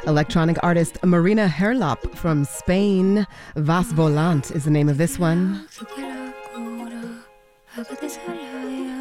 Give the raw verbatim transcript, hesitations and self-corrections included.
Electronic artist Marina Herlop from Spain. Vas Volant is the name of this one.